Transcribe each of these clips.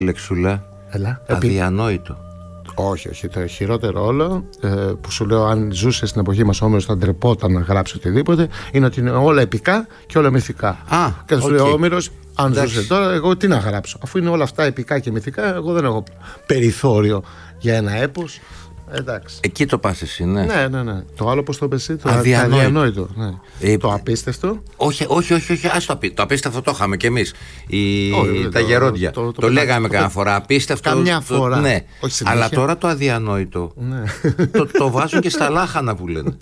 Λεξούλα, Έλα. αδιανόητο. Όχι. Το χειρότερο όλο που σου λέω, αν ζούσε στην εποχή μας Όμηρος, θα ντρεπόταν να γράψει οτιδήποτε, είναι ότι είναι όλα επικά και όλα μυθικά. Και θα σου λέει ο Όμηρος, αν ζούσε τώρα, εγώ τι να γράψω. Αφού είναι όλα αυτά επικά και μυθικά, εγώ δεν έχω περιθώριο για ένα έπος. Εντάξει. Εκεί το πας εσύ, ναι. Ναι. Το άλλο πώς το πες εσύ, το αδιανόητο. Ναι. Το απίστευτο. Όχι. Ας το απίστευτο το είχαμε κι εμείς. Τα γερόντια. Το λέγαμε καμιά φορά. Απίστευτο. Καμιά φορά. Ναι. Αλλά τώρα το αδιανόητο. Ναι. Το βάζουν και στα λάχανα που λένε.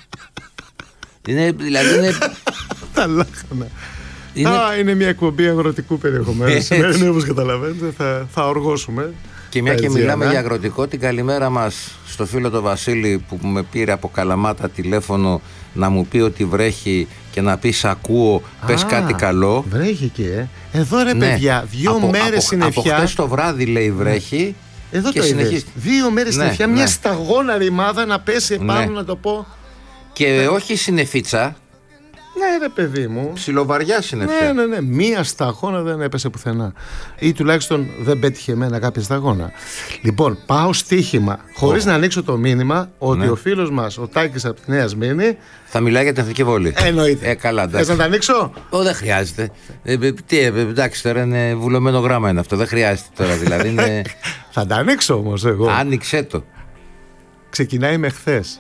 Δηλαδή είναι. Τα λάχανα. Είναι μια εκπομπή αγροτικού περιεχομένου. Σήμερα, όπως καταλαβαίνετε, θα οργώσουμε. Και μια και μιλάμε για αγροτικό, την καλημέρα μας στο φίλο τον Βασίλη που με πήρε από Καλαμάτα τηλέφωνο να μου πει ότι βρέχει και να πει σ' ακούω, πες κάτι καλό. Βρέχει και εδώ ρε παιδιά, 2 μέρες συννεφιά. Από χτες το βράδυ λέει βρέχει. Εδώ και το συνεχίζει. 2 μέρες συννεφιά, μια σταγόνα ρημάδα να πέσει επάνω, να το πω. Και όχι συννεφίτσα. Ναι, ρε παιδί μου. Ψιλοβαριά συννεφιά. Ναι. Μία σταγόνα δεν έπεσε πουθενά. Ή τουλάχιστον δεν πέτυχε εμένα κάποια σταγόνα. Λοιπόν, πάω στοίχημα. Χωρίς να ανοίξω το μήνυμα ότι ο φίλος μας, ο Τάκης από τη Νέα Σμήνη. Θα μιλάει για την εθνική βόλη. Εννοείται. Καλά, εντάξει. Θες να τα ανοίξω? Δεν χρειάζεται. Εντάξει, τώρα είναι βουλωμένο γράμμα είναι αυτό. Δεν χρειάζεται τώρα δηλαδή. Είναι... Θα τα ανοίξω όμως εγώ. Άνοιξε το. Ξεκινάει με χθες.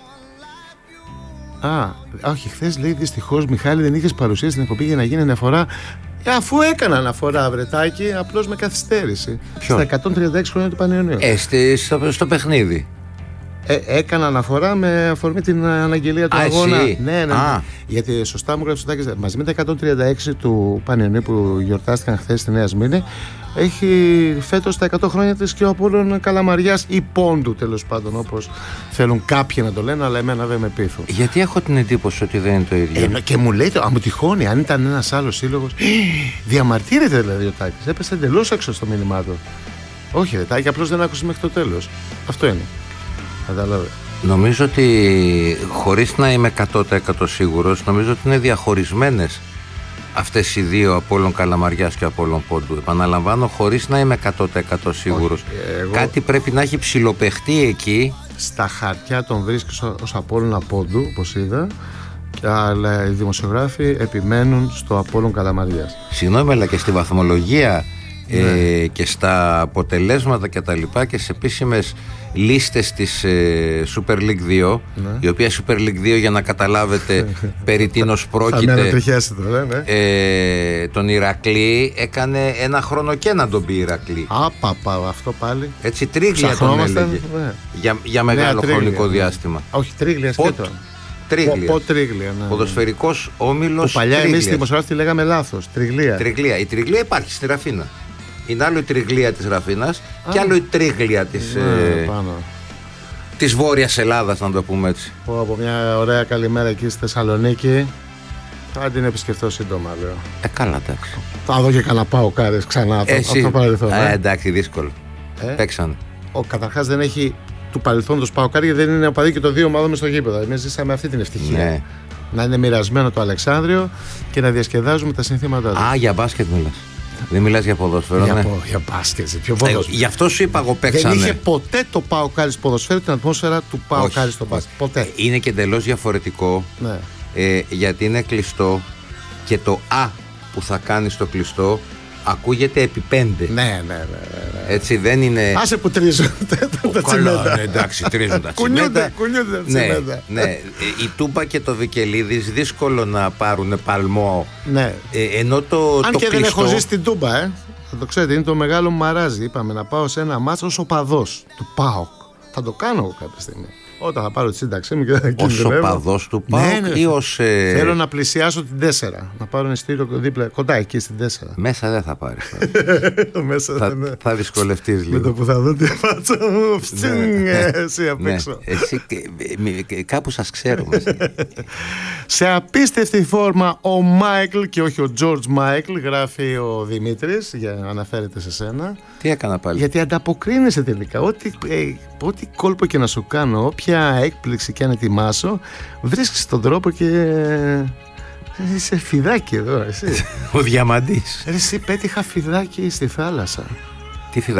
Όχι, χθες λέει δυστυχώς Μιχάλη δεν είχες παρουσία στην εκπομπή για να γίνει αναφορά. Αφού έκανα αναφορά, βρετάκι, απλώς με καθυστέρηση. Στα 136 χρόνια του Πανιωνίου. Στο παιχνίδι. Έκανα αναφορά με αφορμή την αναγγελία του αγώνα. Ναι. Γιατί σωστά μου γράψει ο Τάκης, μαζί με τα 136 του Πανιωνίου που γιορτάστηκαν χθες στη Νέα Σμήνη, έχει φέτος τα 100 χρόνια της και ο Απόλλων Καλαμαριάς ή Πόντου, τέλος πάντων, όπως θέλουν κάποιοι να το λένε, αλλά εμένα δεν με πείθουν. Γιατί έχω την εντύπωση ότι δεν είναι το ίδιο. Και μου λέει, αν μου τυχώνει, αν ήταν ένας άλλος σύλλογος. Διαμαρτύρεται δηλαδή ο Τάκης. Έπεσε εντελώς έξω στο μήνυμά του. Όχι, ρε Τάκη, απλώς δεν άκουσε μέχρι το τέλος. Αυτό είναι. Κατάλαβε. Νομίζω ότι, χωρίς να είμαι 100% σίγουρος, νομίζω ότι είναι διαχωρισμένες αυτές οι δύο, Απόλλων Καλαμαριάς και Απόλλων Πόντου. Επαναλαμβάνω, χωρίς να είμαι 100% σίγουρος. Κάτι πρέπει να έχει ψιλοπαιχτεί εκεί. Στα χαρτιά τον βρίσκεις ως Απόλλωνα Πόντου, όπως είδα, αλλά οι δημοσιογράφοι επιμένουν στο Απόλλων Καλαμαριάς. Συγγνώμη, αλλά και στη βαθμολογία και στα αποτελέσματα και τα λοιπά και σε επίσημες λίστες της Super League 2, η οποία Super League 2, για να καταλάβετε περί τίνος πρόκειται, τον Ηρακλή έκανε ένα χρόνο και να τον πει Ηρακλή. Αυτό πάλι. Έτσι Τρίγλια τον έλεγε για μεγάλο χρονικό διάστημα. Όχι, Τρίγλια σκέτο. Τρίγλια. Ποδοσφαιρικός όμιλος. Που παλιά εμείς στη δημοσιογράφη τη λέγαμε λάθος. Τριγλία. Η Τριγλία υπάρχει στη Ραφίνα. Είναι άλλο η Τριγλία της Ραφίνας και άλλο η Τρίγλια της Βόρειας Ελλάδας, να το πούμε έτσι. Από μια ωραία καλημέρα εκεί στη Θεσσαλονίκη. Θα την επισκεφτώ σύντομα, λέω. Καλά, εντάξει. Θα δω και κανένα Παοκάρες ξανά αυτό παρελθόν. Εντάξει, δύσκολο. Παίξανε. Καταρχάς δεν έχει του παρελθόντος Παοκάρι, γιατί δεν είναι οπαδί και το 2 ομάδων μες στο γήπεδο. Εμείς ζήσαμε αυτή την ευτυχία. Ναι. Να είναι μοιρασμένο το Αλεξάνδριο και να διασκεδάζουμε τα συνθήματά του. Για μπάσκετ μιλάς. Δεν μιλάς για ποδόσφαιρο. Για μπάσκετ. Γι' αυτό σου είπα εγώ παίξανε. Δεν είχε ποτέ το Παοκάρι ποδοσφαίρου την ατμόσφαιρα του Παοκάρι στο μπάσκετ. Ποτέ. Είναι και εντελώς διαφορετικό. Ναι. Γιατί είναι κλειστό και το Α που θα κάνει στο κλειστό ακούγεται επί 5. Ναι. Έτσι δεν είναι. Άσε που τρίζουν τα τσιμέντα. Εντάξει, τρίζουν τα τσιμέντα. Κουνιούνται τα τσιμέντα. Ναι. Η Τούμπα και το Βικελίδης δύσκολο να πάρουν παλμό. Ναι. Ενώ το αν και κλειστό... δεν έχω ζήσει στην Τούμπα, θα το ξέρετε, είναι το μεγάλο μου μαράζι. Είπαμε να πάω σε ένα μάτσο ως οπαδός του ΠΑΟΚ. Θα το κάνω εγώ κάποια στιγμή. Όταν θα πάρω τη σύνταξή μου και θα κινδυνεύω. Ως οπαδός του ΠΑΟΚ ή ως... Θέλω να πλησιάσω την 4. Να πάρω ένα ειστήριο δίπλα, κοντά εκεί στην 4. Μέσα δεν θα πάρεις. Θα δυσκολευτείς λίγο. Με το που θα δω τη φάτσα μου, εσύ απ' έξω. Εσύ κάπου σας ξέρουμε. Σε απίστευτη φόρμα ο Μάικλ και όχι ο Τζορτζ Μάικλ, γράφει ο Δημήτρης, για να αναφέρεται σε σένα. Τι έκανα πάλι? Γιατί ανταποκρίνεσαι τελικά. Ό,τι κόλπο και να σου κάνω, όποια έκπληξη και αν ετοιμάσω, βρίσκεις τον τρόπο και είσαι φιδάκι εδώ, εσύ. Ο διαμαντής. Εσύ πέτυχα φιδάκι στη θάλασσα. Τι φιδάκι?